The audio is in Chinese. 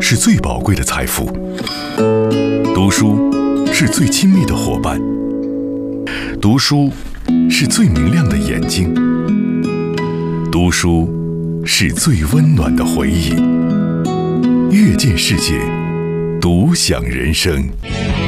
是最宝贵的财富，读书是最亲密的伙伴，读书是最明亮的眼睛，读书是最温暖的回忆。阅见世界，独享人生。